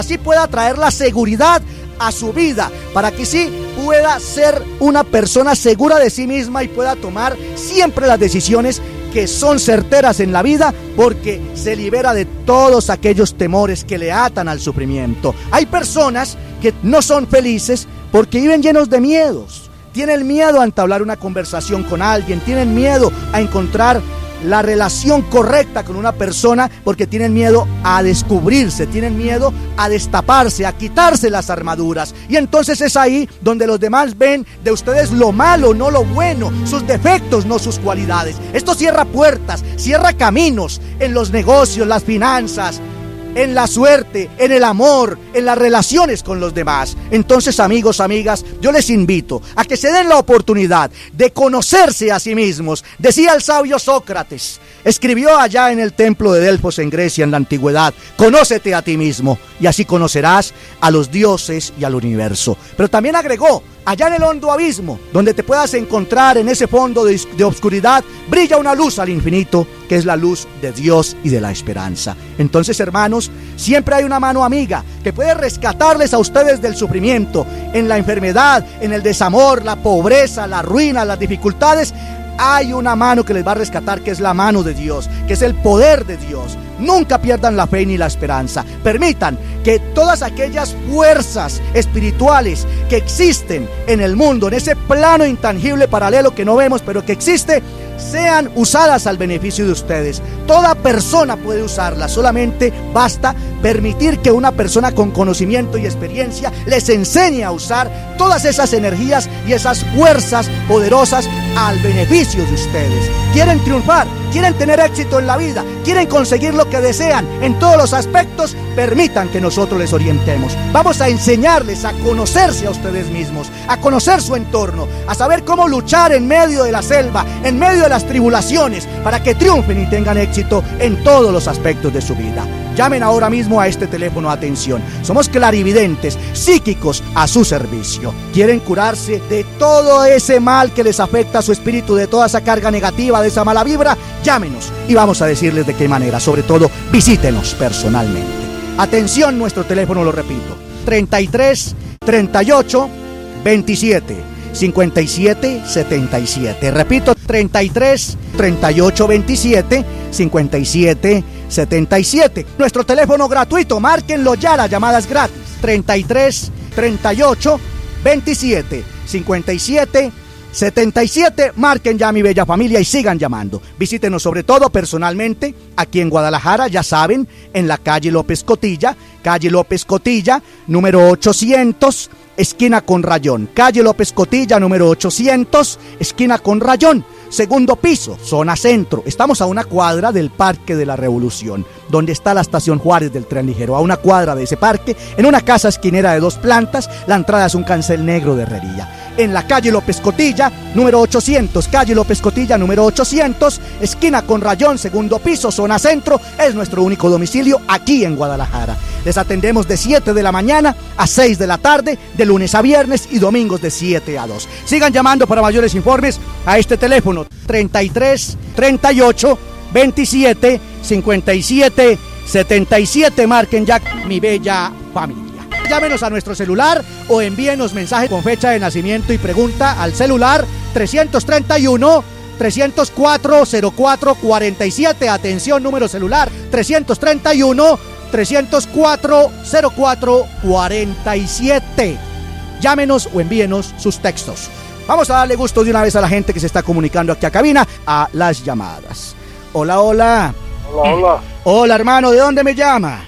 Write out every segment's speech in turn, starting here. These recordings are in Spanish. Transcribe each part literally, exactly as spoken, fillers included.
así pueda traer la seguridad a su vida, para que sí pueda ser una persona segura de sí misma y pueda tomar siempre las decisiones que son certeras en la vida, porque se libera de todos aquellos temores que le atan al sufrimiento. Hay personas que no son felices porque viven llenos de miedos. Tienen miedo a entablar una conversación con alguien, tienen miedo a encontrar la relación correcta con una persona, porque tienen miedo a descubrirse, tienen miedo a destaparse, a quitarse las armaduras. Y entonces es ahí donde los demás ven de ustedes lo malo, no lo bueno, sus defectos, no sus cualidades. Esto cierra puertas, cierra caminos en los negocios, las finanzas, en la suerte, en el amor, en las relaciones con los demás. Entonces, amigos, amigas, yo les invito a que se den la oportunidad de conocerse a sí mismos. Decía el sabio Sócrates, escribió allá en el templo de Delfos en Grecia en la antigüedad: conócete a ti mismo y así conocerás a los dioses y al universo. Pero también agregó: allá en el hondo abismo, donde te puedas encontrar en ese fondo de, de oscuridad, brilla una luz al infinito, que es la luz de Dios y de la esperanza. Entonces, hermanos, siempre hay una mano amiga que puede rescatarles a ustedes del sufrimiento, en la enfermedad, en el desamor, la pobreza, la ruina, las dificultades. Hay una mano que les va a rescatar, que es la mano de Dios, que es el poder de Dios. Nunca pierdan la fe ni la esperanza. Permitan que todas aquellas fuerzas espirituales que existen en el mundo, en ese plano intangible paralelo que no vemos, pero que existe, sean usadas al beneficio de ustedes. Toda persona puede usarlas, solamente basta permitir que una persona con conocimiento y experiencia les enseñe a usar todas esas energías y esas fuerzas poderosas al beneficio de ustedes. ¿Quieren triunfar? ¿Quieren tener éxito en la vida? ¿Quieren conseguir lo que desean en todos los aspectos? Permitan que nosotros les orientemos. Vamos a enseñarles a conocerse a ustedes mismos, a conocer su entorno, a saber cómo luchar en medio de la selva, en medio de las tribulaciones, para que triunfen y tengan éxito en todos los aspectos de su vida. Llamen ahora mismo a este teléfono, atención. Somos clarividentes, psíquicos a su servicio. ¿Quieren curarse de todo ese mal que les afecta a su espíritu, de toda esa carga negativa, de esa mala vibra? Llámenos y vamos a decirles de qué manera. Sobre todo, visítenos personalmente. Atención, nuestro teléfono, lo repito: treinta y tres, treinta y ocho, veintisiete, cincuenta y siete, setenta y siete. Repito, treinta y tres, treinta y ocho, veintisiete, cincuenta y siete, setenta y siete. Nuestro teléfono gratuito, márquenlo ya, la llamada es gratis. treinta y tres, treinta y ocho, veintisiete, cincuenta y siete, setenta y siete. Marquen ya, mi bella familia, y sigan llamando. Visítenos sobre todo personalmente aquí en Guadalajara, ya saben, en la calle López Cotilla, calle López Cotilla, número ochocientos, esquina con Rayón. Calle López Cotilla, número ochocientos, esquina con Rayón. Segundo piso, zona centro. Estamos a una cuadra del Parque de la Revolución, donde está la estación Juárez del tren ligero. A una cuadra de ese parque, en una casa esquinera de dos plantas, la entrada es un cancel negro de herrería. En la calle López Cotilla, número ochocientos, calle López Cotilla, número ochocientos, esquina con Rayón, segundo piso, zona centro, es nuestro único domicilio aquí en Guadalajara. Les atendemos de siete de la mañana a seis de la tarde, de lunes a viernes, y domingos de siete a dos. Sigan llamando para mayores informes a este teléfono: treinta y tres, treinta y ocho, veintisiete, cincuenta y siete, setenta y siete. Marquen ya, mi bella familia. Llámenos a nuestro celular o envíenos mensaje con fecha de nacimiento y pregunta al celular trescientos treinta y uno, trescientos cuatro, cero cuatro cuarenta y siete. Atención, número celular trescientos treinta y uno, trescientos cuatro, cero cuatro cuarenta y siete. Llámenos o envíenos sus textos. Vamos a darle gusto de una vez a la gente que se está comunicando aquí a cabina, a las llamadas. Hola, hola. Hola, hola. Hola, hermano, ¿de dónde me llama?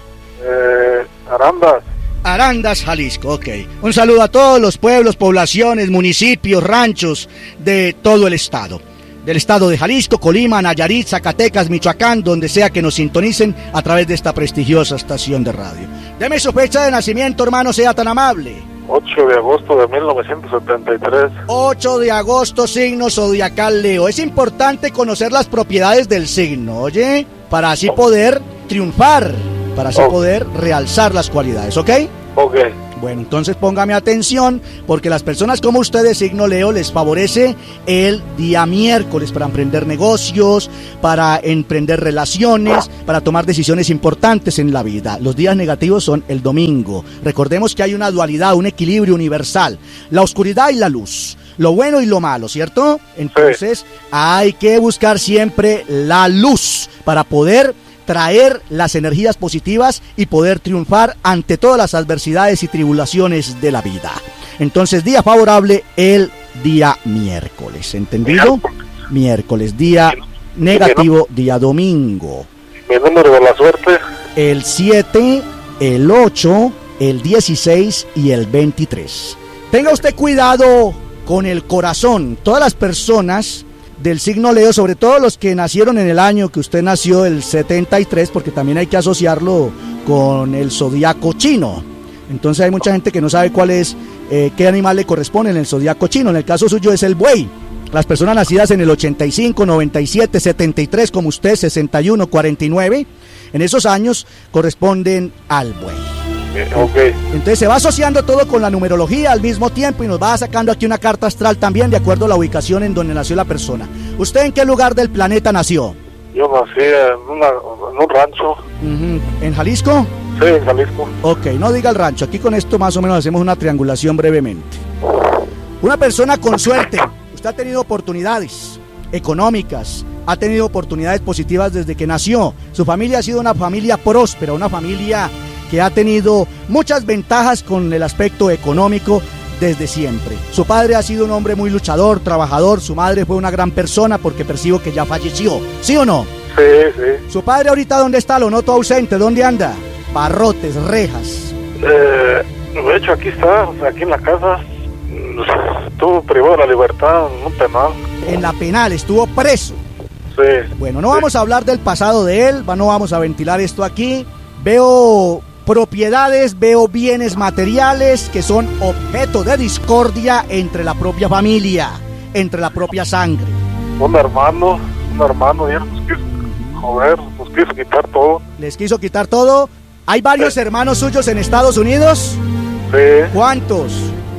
Eh, Arandas. Arandas, Jalisco, ok. Un saludo a todos los pueblos, poblaciones, municipios, ranchos de todo el estado. Del estado de Jalisco, Colima, Nayarit, Zacatecas, Michoacán, donde sea que nos sintonicen a través de esta prestigiosa estación de radio. Deme su fecha de nacimiento, hermano, sea tan amable. ocho de agosto de mil novecientos setenta y tres. ocho de agosto, signo zodiacal Leo. Es importante conocer las propiedades del signo, ¿oye? Para así poder triunfar, para así Oh. poder realzar las cualidades, ¿ok? Ok. Bueno, entonces póngame atención, porque las personas como ustedes, signo Leo, les favorece el día miércoles para emprender negocios, para emprender relaciones, para tomar decisiones importantes en la vida. Los días negativos son el domingo. Recordemos que hay una dualidad, un equilibrio universal, la oscuridad y la luz, lo bueno y lo malo, ¿cierto? Entonces sí, hay que buscar siempre la luz para poder traer las energías positivas y poder triunfar ante todas las adversidades y tribulaciones de la vida. Entonces, día favorable el día miércoles, ¿entendido? Miércoles, día negativo, día domingo. Mi número de la suerte. El siete, el ocho, el dieciséis y el veintitrés. Tenga usted cuidado con el corazón. Todas las personas del signo Leo, sobre todo los que nacieron en el año que usted nació, el setenta y tres, porque también hay que asociarlo con el zodiaco chino. Entonces hay mucha gente que no sabe cuál es, eh, qué animal le corresponde en el zodiaco chino. En el caso suyo es el buey. Las personas nacidas en el ochenta y cinco, noventa y siete, setenta y tres, como usted, sesenta y uno, cuarenta y nueve, en esos años corresponden al buey. Okay. Entonces se va asociando todo con la numerología al mismo tiempo y nos va sacando aquí una carta astral también de acuerdo a la ubicación en donde nació la persona. ¿Usted en qué lugar del planeta nació? Yo nací en, una, en un rancho. Uh-huh. ¿En Jalisco? Sí, en Jalisco. Ok, no diga el rancho, aquí con esto más o menos hacemos una triangulación brevemente. Una persona con suerte, usted ha tenido oportunidades económicas, ha tenido oportunidades positivas desde que nació. Su familia ha sido una familia próspera, una familia que ha tenido muchas ventajas con el aspecto económico desde siempre. Su padre ha sido un hombre muy luchador, trabajador. Su madre fue una gran persona porque percibo que ya falleció. ¿Sí o no? Sí, sí. ¿Su padre ahorita dónde está? Lo noto ausente. ¿Dónde anda? Barrotes, rejas. Eh, de hecho, aquí está, aquí en la casa. Estuvo privado de la libertad en un penal. En la penal, estuvo preso. Sí. Bueno, no sí. vamos a hablar del pasado de él, no vamos a ventilar esto aquí. Veo propiedades, veo bienes materiales que son objeto de discordia entre la propia familia, entre la propia sangre. Un hermano, un hermano, y él nos quiso, joder, nos quiso quitar todo. ¿Les quiso quitar todo? ¿Hay varios sí. hermanos suyos en Estados Unidos? Sí. ¿Cuántos?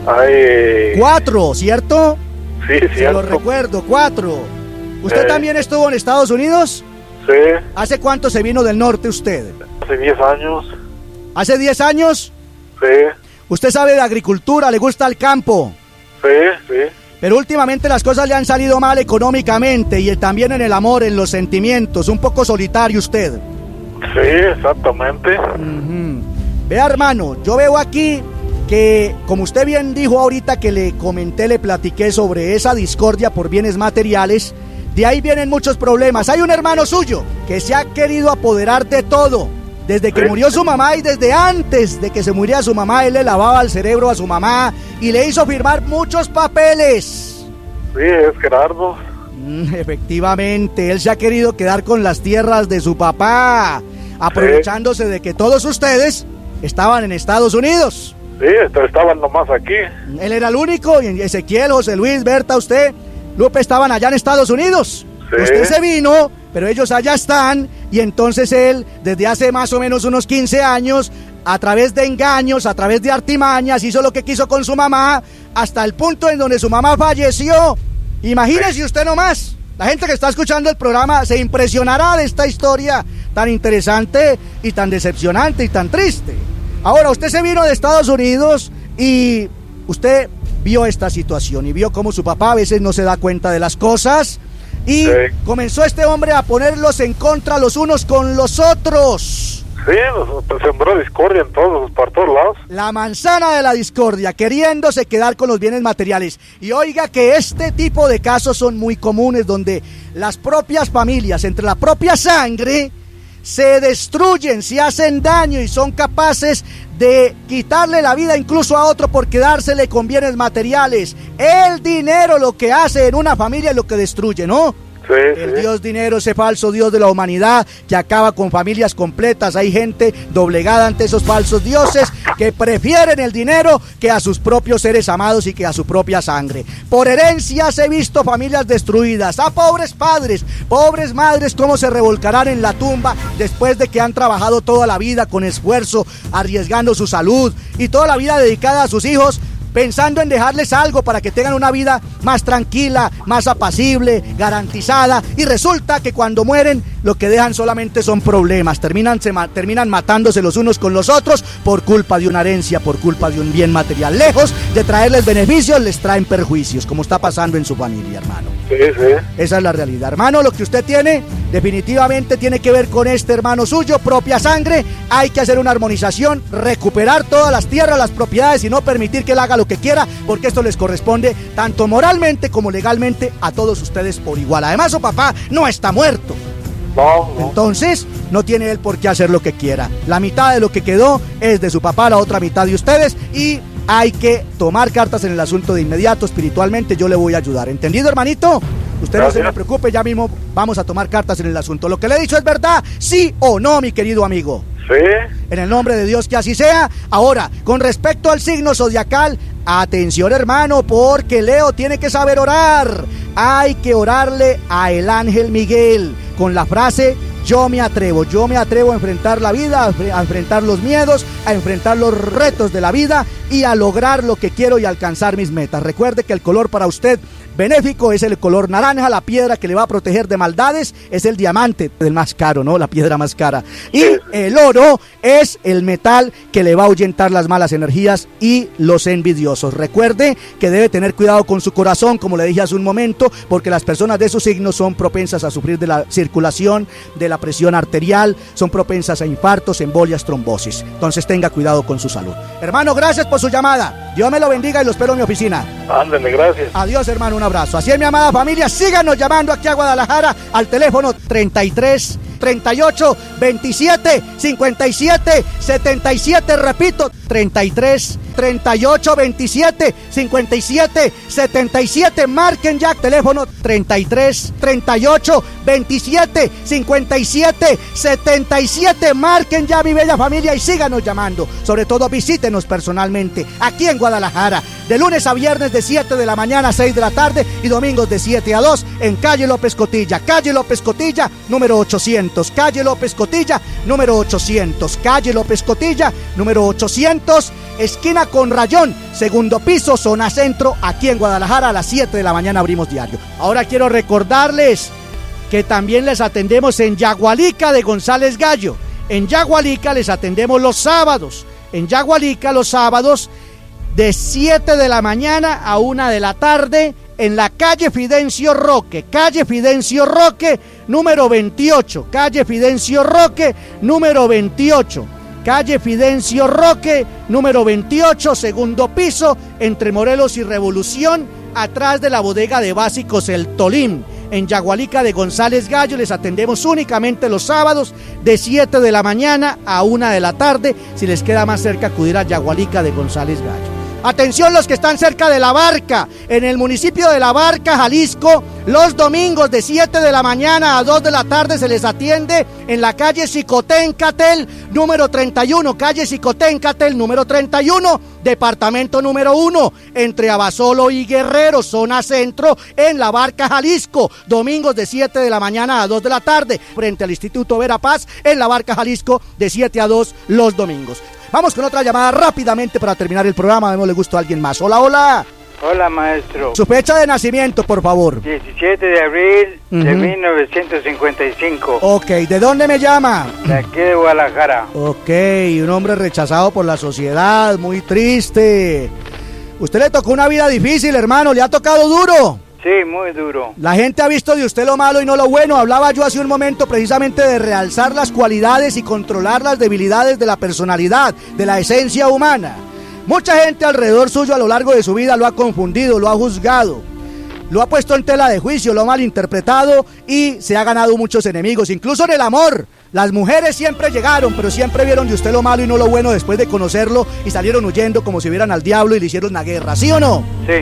Hay... Cuatro, ¿cierto? Sí, cierto. Se lo recuerdo, cuatro. ¿Usted sí. también estuvo en Estados Unidos? Sí. ¿Hace cuánto se vino del norte usted? Hace diez años. ¿Hace diez años? Sí. ¿Usted sabe de agricultura? ¿Le gusta el campo? Sí, sí. Pero últimamente las cosas le han salido mal económicamente y también en el amor, en los sentimientos. Un poco solitario usted. Sí, exactamente. Uh-huh. Vea, hermano, yo veo aquí que, como usted bien dijo ahorita que le comenté, le platiqué sobre esa discordia por bienes materiales, de ahí vienen muchos problemas. Hay un hermano suyo que se ha querido apoderar de todo. Desde que sí. murió su mamá y desde antes de que se muriera su mamá, él le lavaba el cerebro a su mamá y le hizo firmar muchos papeles. Sí, es Gerardo. Mm, efectivamente, él se ha querido quedar con las tierras de su papá, aprovechándose sí. de que todos ustedes estaban en Estados Unidos. Sí, estaban nomás aquí. Él era el único, y Ezequiel, José Luis, Berta, usted, Lupe, estaban allá en Estados Unidos. Sí. Usted se vino, pero ellos allá están, y entonces él, desde hace más o menos unos quince años, a través de engaños, a través de artimañas, hizo lo que quiso con su mamá, hasta el punto en donde su mamá falleció. Imagínese sí. usted nomás, la gente que está escuchando el programa se impresionará de esta historia tan interesante y tan decepcionante y tan triste. Ahora, usted se vino de Estados Unidos y usted vio esta situación y vio cómo su papá a veces no se da cuenta de las cosas y sí. comenzó este hombre a ponerlos en contra los unos con los otros. Sí, pues sembró discordia en todos, por todos lados. La manzana de la discordia, queriéndose quedar con los bienes materiales. Y oiga que este tipo de casos son muy comunes, donde las propias familias, entre la propia sangre, se destruyen, se hacen daño y son capaces de quitarle la vida incluso a otro por quedársele con bienes materiales. El dinero lo que hace en una familia es lo que destruye, ¿no? Sí, el sí. Dios dinero, ese falso Dios de la humanidad que acaba con familias completas. Hay gente doblegada ante esos falsos dioses que prefieren el dinero que a sus propios seres amados y que a su propia sangre. Por herencias he visto familias destruidas, a pobres padres, pobres madres, cómo se revolcarán en la tumba después de que han trabajado toda la vida con esfuerzo, arriesgando su salud y toda la vida dedicada a sus hijos, pensando en dejarles algo para que tengan una vida más tranquila, más apacible, garantizada, y resulta que cuando mueren lo que dejan solamente son problemas, terminan, se ma- terminan matándose los unos con los otros por culpa de una herencia, por culpa de un bien material. Lejos de traerles beneficios, les traen perjuicios, como está pasando en su familia, hermano. Sí, sí. Esa es la realidad, hermano. Lo que usted tiene definitivamente tiene que ver con este hermano suyo, propia sangre. Hay que hacer una armonización, recuperar todas las tierras, las propiedades y no permitir que él haga lo que quiera, porque esto les corresponde tanto moralmente como legalmente a todos ustedes por igual. Además, su papá no está muerto. No, no. Entonces, no tiene él por qué hacer lo que quiera. La mitad de lo que quedó es de su papá, la otra mitad de ustedes, y hay que tomar cartas en el asunto de inmediato. Espiritualmente yo le voy a ayudar. ¿Entendido, hermanito? Usted no se me preocupe, ya mismo vamos a tomar cartas en el asunto. Lo que le he dicho es verdad, sí o no, mi querido amigo. Sí. En el nombre de Dios, que así sea. Ahora, con respecto al signo zodiacal, atención, hermano, porque Leo tiene que saber orar. Hay que orarle a el ángel Miguel con la frase: yo me atrevo, yo me atrevo a enfrentar la vida, a enfrentar los miedos, a enfrentar los retos de la vida y a lograr lo que quiero y alcanzar mis metas. Recuerde que el color para usted benéfico es el color naranja. La piedra que le va a proteger de maldades es el diamante, el más caro, ¿no? La piedra más cara. Y el oro es el metal que le va a ahuyentar las malas energías y los envidiosos. Recuerde que debe tener cuidado con su corazón, como le dije hace un momento, porque las personas de esos signos son propensas a sufrir de la circulación, de la presión arterial, son propensas a infartos, embolias, trombosis. Entonces tenga cuidado con su salud. Hermano, gracias por su llamada. Dios me lo bendiga y lo espero en mi oficina. Ándale, gracias. Adiós, hermano, un abrazo. Así es, mi amada familia, síganos llamando aquí a Guadalajara al teléfono treinta y tres, treinta y ocho, veintisiete, cincuenta y siete, setenta y siete, repito, treinta y tres, treinta y ocho, veintisiete, cincuenta y siete, setenta y siete, marquen ya, teléfono treinta y tres, treinta y ocho, veintisiete, cincuenta y siete, setenta y siete, marquen ya, mi bella familia, y síganos llamando. Sobre todo visítenos personalmente aquí en Guadalajara, de lunes a viernes de siete de la mañana a seis de la tarde y domingos de siete a dos en calle López Cotilla, calle López Cotilla, número ochocientos, calle López Cotilla, número ochocientos, calle López Cotilla, número ochocientos, esquina con Rayón, segundo piso, zona centro, aquí en Guadalajara. A las siete de la mañana abrimos diario. Ahora quiero recordarles que también les atendemos en Yagualica de González Gallo. En Yagualica les atendemos los sábados. En Yagualica los sábados de siete de la mañana a una de la tarde en la calle Fidencio Roque, calle Fidencio Roque, número veintiocho, calle Fidencio Roque, número veintiocho, calle Fidencio Roque, número veintiocho, segundo piso, entre Morelos y Revolución, atrás de la bodega de básicos El Tolín. En Yagualica de González Gallo les atendemos únicamente los sábados de siete de la mañana a una de la tarde. Si les queda más cerca, acudir a Yagualica de González Gallo. Atención los que están cerca de La Barca, en el municipio de La Barca, Jalisco, los domingos de siete de la mañana a dos de la tarde se les atiende en la calle Xicoténcatel, número treinta y uno, calle Xicoténcatel, número treinta y uno, departamento número uno, entre Abasolo y Guerrero, zona centro, en La Barca, Jalisco, domingos de siete de la mañana a dos de la tarde, frente al Instituto Verapaz, en La Barca, Jalisco, de siete a dos los domingos. Vamos con otra llamada rápidamente para terminar el programa. Démosle gusto a alguien más. Hola, hola. Hola, maestro. Su fecha de nacimiento, por favor. diecisiete de abril uh-huh. de mil novecientos cincuenta y cinco. Ok, ¿de dónde me llama? De aquí de Guadalajara. Ok, un hombre rechazado por la sociedad, muy triste. Usted le tocó una vida difícil, hermano, le ha tocado duro. Sí, muy duro. La gente ha visto de usted lo malo y no lo bueno. Hablaba yo hace un momento precisamente de realzar las cualidades y controlar las debilidades de la personalidad, de la esencia humana. Mucha gente alrededor suyo a lo largo de su vida lo ha confundido, lo ha juzgado, lo ha puesto en tela de juicio, lo ha malinterpretado y se ha ganado muchos enemigos, incluso en el amor. Las mujeres siempre llegaron, pero siempre vieron de usted lo malo y no lo bueno después de conocerlo y salieron huyendo como si vieran al diablo y le hicieron una guerra, ¿sí o no? Sí.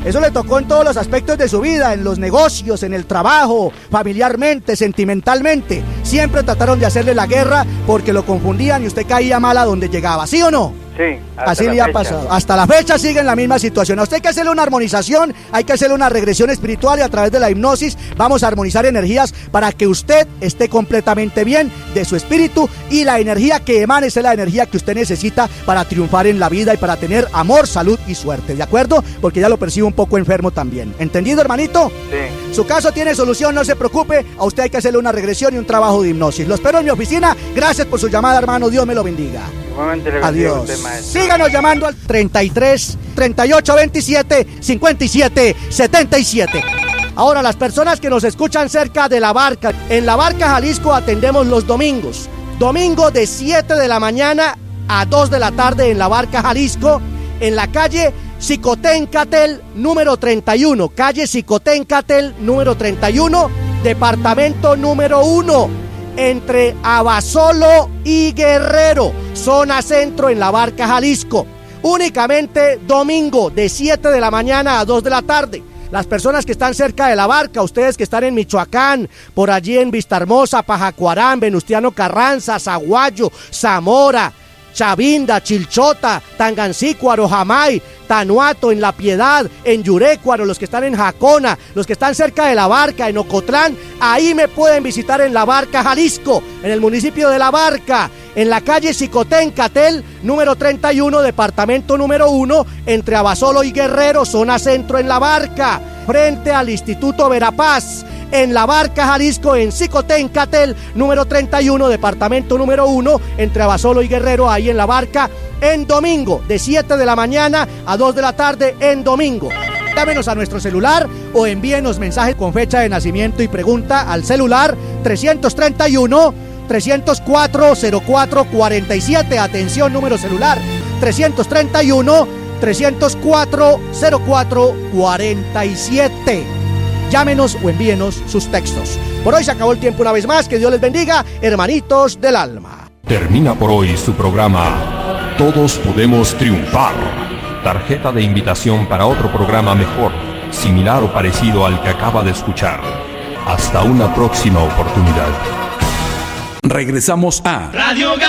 Eso le tocó en todos los aspectos de su vida, en los negocios, en el trabajo, familiarmente, sentimentalmente. Siempre trataron de hacerle la guerra porque lo confundían y usted caía mal a donde llegaba, ¿sí o no? Sí, hasta así la le ha fecha. pasado. Hasta la fecha sigue en la misma situación. A usted hay que hacerle una armonización, hay que hacerle una regresión espiritual y a través de la hipnosis vamos a armonizar energías para que usted esté completamente bien de su espíritu y la energía que emane es la energía que usted necesita para triunfar en la vida y para tener amor, salud y suerte, ¿de acuerdo? Porque ya lo percibo un poco enfermo también. ¿Entendido, hermanito? Sí. Su caso tiene solución, no se preocupe. A usted hay que hacerle una regresión y un trabajo de hipnosis. Lo espero en mi oficina. Gracias por su llamada, hermano. Dios me lo bendiga. Igualmente le bendiga a Adiós. usted, maestro. Síganos llamando al treinta y tres, treinta y ocho, veintisiete, cincuenta y siete, setenta y siete. Ahora, las personas que nos escuchan cerca de La Barca. En La Barca, Jalisco, atendemos los domingos. Domingo de siete de la mañana a dos de la tarde en La Barca, Jalisco. En la calle Xicoténcatl, número treinta y uno. Calle Xicoténcatl, número treinta y uno. Departamento número uno. Entre Abasolo y Guerrero, zona centro en La Barca, Jalisco. Únicamente domingo de siete de la mañana a dos de la tarde. Las personas que están cerca de La Barca, ustedes que están en Michoacán, por allí en Vistahermosa, Pajacuarán, Venustiano Carranza, Zaguayo, Zamora, Chavinda, Chilchota, Tangancícuaro, Jamay, Tanuato, en La Piedad, en Yurécuaro, los que están en Jacona, los que están cerca de La Barca, en Ocotlán, ahí me pueden visitar en La Barca, Jalisco, en el municipio de La Barca, en la calle Xicoténcatl, número treinta y uno, departamento número uno, entre Abasolo y Guerrero, zona centro en La Barca, frente al Instituto Verapaz. En La Barca, Jalisco, en Xicoténcatl, número treinta y uno, departamento número uno, entre Abasolo y Guerrero, ahí en La Barca, en domingo, de siete de la mañana a dos de la tarde, en domingo. Llámenos a nuestro celular o envíenos mensajes con fecha de nacimiento y pregunta al celular trescientos treinta y uno, trescientos cuatro, cero cuatro cuarenta y siete. Atención, número celular trescientos treinta y uno, trescientos cuatro, cero cuatro cuarenta y siete. Llámenos o envíenos sus textos. Por hoy se acabó el tiempo una vez más. Que Dios les bendiga, hermanitos del alma. Termina por hoy su programa Todos Podemos Triunfar. Tarjeta de invitación para otro programa mejor, similar o parecido al que acaba de escuchar. Hasta una próxima oportunidad. Regresamos a Radio